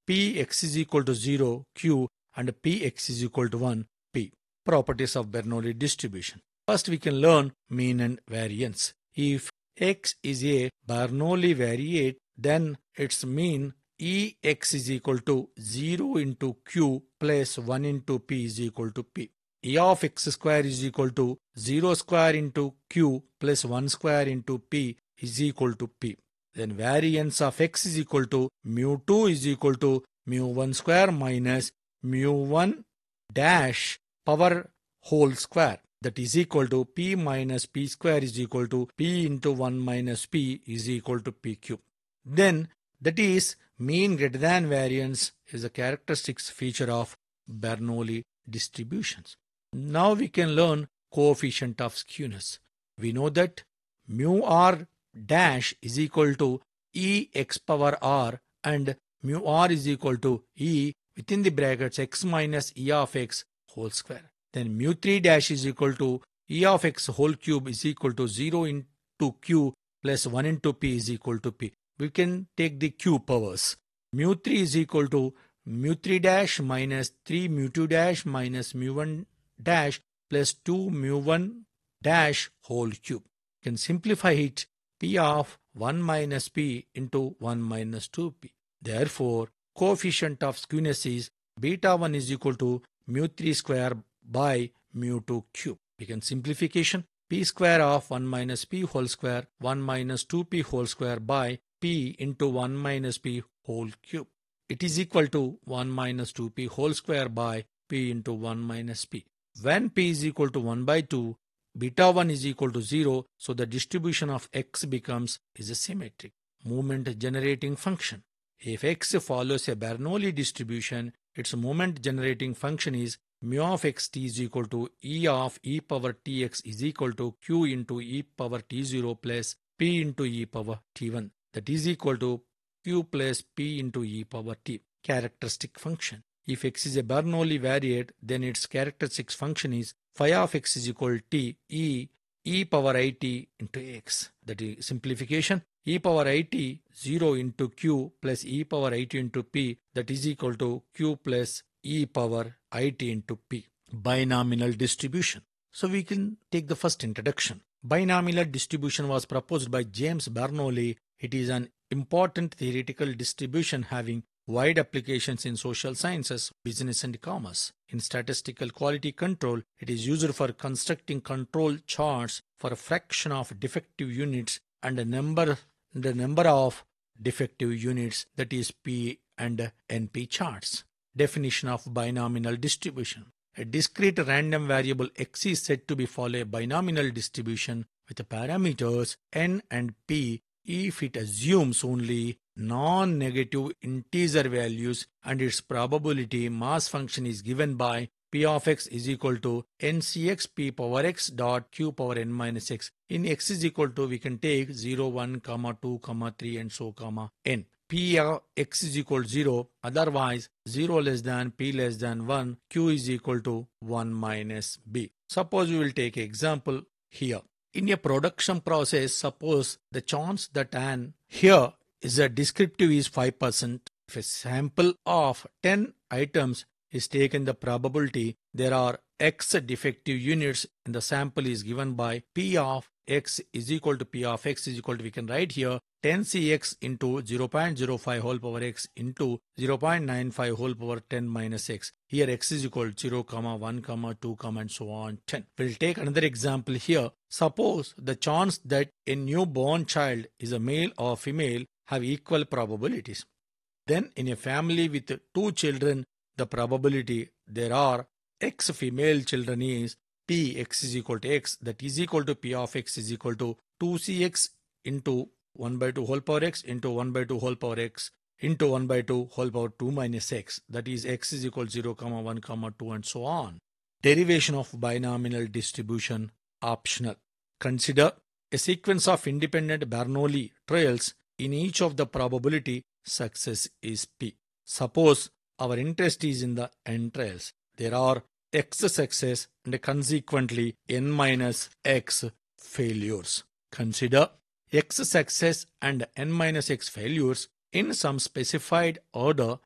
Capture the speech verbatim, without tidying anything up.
Px is equal to zero, Q, and Px is equal to one, P. Properties of Bernoulli distribution. First, we can learn mean and variance. If X is a Bernoulli variate, then its mean Ex is equal to zero into Q plus one into P is equal to P. E of x square is equal to zero square into Q plus one square into P is equal to P. Then variance of x is equal to mu two is equal to mu one square minus mu one dash power whole square. That is equal to P minus P square is equal to P into one minus P is equal to P cube. Then that is mean greater than variance is a characteristic feature of Bernoulli distributions. Now we can learn coefficient of skewness. We know that mu r dash is equal to E x power r and mu r is equal to E within the brackets x minus E of x whole square. Then mu three dash is equal to E of x whole cube is equal to zero into Q plus one into P is equal to P. We can take the Q powers. Mu three is equal to mu three dash minus three mu two dash minus mu one dash plus two mu one dash whole cube. You can simplify it P of one minus P into one minus two P. Therefore, coefficient of skewness is beta one is equal to mu three square by mu two cube. We can simplification P square of one minus P whole square one minus two P whole square by P into one minus P whole cube. It is equal to one minus two P whole square by P into one minus P. When P is equal to one by two, beta one is equal to zero, so the distribution of x becomes is a symmetric moment generating function. If x follows a Bernoulli distribution, its moment generating function is mu of xt is equal to E of e power tx is equal to q into e power t zero plus p into e power t one. That is equal to q plus p into e power t. Characteristic function. If x is a Bernoulli variate, then its characteristic function is phi of x is equal to t e e power it into x. That is simplification. E power it zero into q plus e power it into p, that is equal to q plus e power it into p. Binomial distribution. So we can take the first introduction. Binomial distribution was proposed by James Bernoulli. It is an important theoretical distribution having wide applications in social sciences, business and commerce. In statistical quality control, it is used for constructing control charts for a fraction of defective units and a number, the number of defective units, that is P and N P charts. Definition of binomial distribution. A discrete random variable x is said to be follow a binomial distribution with the parameters n and p if it assumes only non-negative integer values and its probability mass function is given by p of x is equal to ncx p power x dot q power n minus x. In x is equal to, we can take zero, one, two, three and so comma n. P of x is equal to zero, otherwise zero less than p less than one, q is equal to one minus b. Suppose we will take an example here. In a production process, suppose the chance that an here is a descriptive is five percent. If a sample of ten items is taken, the probability there are x defective units in the sample is given by p of x is equal to p of x is equal to, we can write here ten c x into zero point zero five whole power x into zero point nine five whole power ten minus x. Here x is equal to zero, one, two, and so on ten. We'll take another example here. Suppose the chance that a newborn child is a male or female have equal probabilities. Then in a family with two children, the probability there are x female children is p x is equal to x, that is equal to p of x is equal to two c x into one by two whole power x into one by two whole power x into one by two whole power two minus x, that is x is equal to zero, one, two and so on. Derivation of binomial distribution optional. Consider a sequence of independent Bernoulli trials. In each of the probability success is p. Suppose our interest is in the n trials. There are x success and consequently n minus x failures. Consider x success and n minus x failures in some specified order